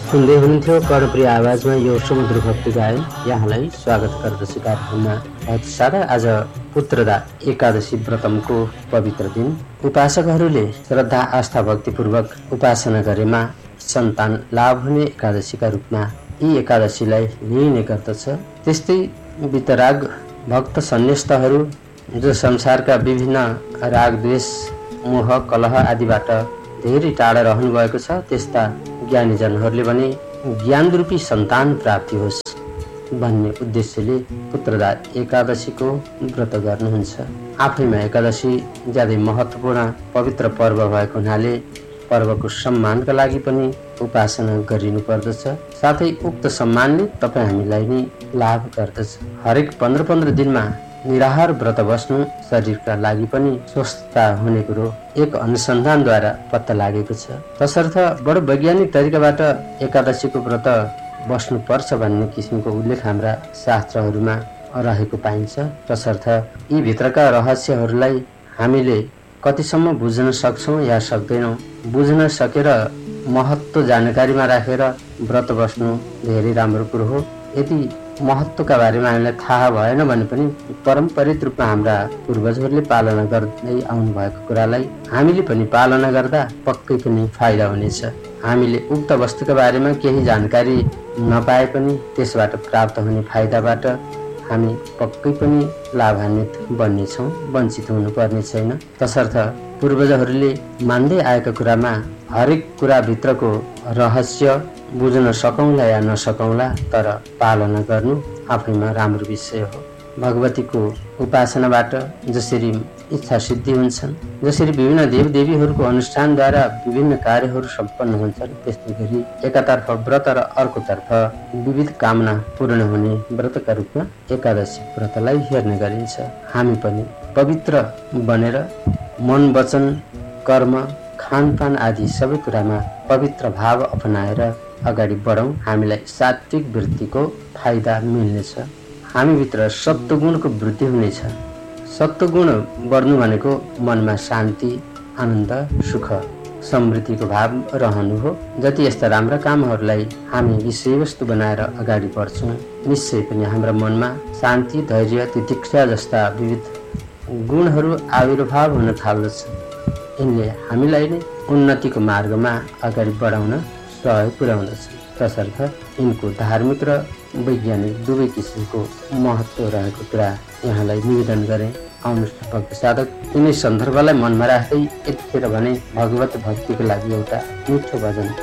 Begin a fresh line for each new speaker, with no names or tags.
सुन्दै हुनुहुन्थ्यो कर्णप्रिय आवाजमा यो समुद्र भक्ति गायन। यहाँलाई स्वागत गर्दछु कार्यक्रममा। बहुत सारा आज पुत्रदा एकादशी व्रतमको पवित्र दिन। उपासकहरूले श्रद्धा आस्था भक्तिपूर्वक उपासना गरेमा सन्तान लाभ हुने एकादशीका रूपमा यी एकादशीलाई लिइने गर्दछ। त्यस्तै वितराग भक्त सन्न्यस्तहरू जो संसारका विभिन्न राग द्वेष मोह कलह आदिबाट धेरै टाढा रहनु भएको छ, त्यस्ता ज्ञानीजनहरूले भने ज्ञानरूपी सन्तान प्राप्ति होस् भन्ने उद्देश्यले पुत्रदा एकादशीको व्रत गर्नुहुन्छ। आफैमा एकादशी ज्यादै महत्त्वपूर्ण पवित्र पर्व भएको हुनाले पर्वको सम्मानका लागि पनि उपासना गरिनु पर्दछ। साथै उक्त सम्मानले तपाईँ हामीलाई नै लाभ गर्दछ। हरेक 15 दिनमा निराहार व्रत बस्नु शरीरका लागि पनि स्वस्थता हुने कुरो एक अनुसन्धानद्वारा पत्ता लागेको छ। तसर्थ बडो वैज्ञानिक तरिकाबाट एकादशीको व्रत बस्नुपर्छ भन्ने किसिमको उल्लेख हाम्रा शास्त्रहरूमा रहेको पाइन्छ। तसर्थ यी भित्रका रहस्यहरूलाई हामीले कतिसम्म बुझ्न सक्छौँ या सक्दैनौँ, बुझ्न सकेर महत्त्व जानकारीमा राखेर व्रत बस्नु धेरै राम्रो कुरो हो। यदि महत्त्वका बारेमा हामीलाई थाहा भएन भने पनि परम्परित रूपमा हाम्रा पूर्वजहरूले पालना गर्दै आउनु भएको कुरालाई हामीले पनि पालना गर्दा पक्कै पनि फाइदा हुनेछ। हामीले उक्त वस्तुका बारेमा केही जानकारी नपाए पनि त्यसबाट प्राप्त हुने फाइदाबाट हामी पक्कै पनि लाभान्वित बन्नेछौँ, वञ्चित हुनुपर्ने छैन। तसर्थ पूर्वजहरूले मान्दै आएका कुरामा हरेक कुराभित्रको रहस्य बुझ्न सकौँला या नसकौँला, तर पालना गर्नु आफैमा राम्रो विषय हो। भगवतीको उपासनाबाट जसरी इच्छा सिद्धि हुन्छन्, जसरी विभिन्न देवदेवीहरूको अनुष्ठानद्वारा विभिन्न कार्यहरू सम्पन्न हुन्छन्, त्यस्तै गरी एकातर्फ व्रत र अर्कोतर्फ विविध कामना पूर्ण हुने व्रतका रूपमा एकादशी व्रतलाई हेर्ने गरिन्छ। हामी पनि पवित्र बनेर मन वचन कर्म खानपान आदि सबै कुरामा पवित्र भाव अपनाएर अगाडि बढौँ। हामीलाई सात्विक वृत्तिको फाइदा मिल्नेछ। हामीभित्र सत्वगुणको वृद्धि हुनेछ। सत्वगुण बढ्नु भनेको मनमा शान्ति, आनन्द, सुख, समृद्धिको भाव रहनु हो। जति यस्ता राम्रा कामहरूलाई हामी विषयवस्तु बनाएर अगाडि बढ्छौँ, निश्चय पनि हाम्रा मनमा शान्ति, धैर्य, तितिक्षा जस्ता विविध गुणहरू आविर्भाव हुन थाल्दछ। यिनले हामीलाई नै उन्नतिको मार्गमा अगाडि बढाउन सहयोग पुर्याउँदछ। तसर्थ यिनको धार्मिक र वैज्ञानिक दुवै किसिमको महत्त्व रहेको कुरा यहाँलाई निवेदन गरेँ। आउनुहोस् भक्त साधक, यिनै सन्दर्भलाई मनमा राख्दै यतिखेर भने भगवत भक्तिको लागि एउटा मिठो भजन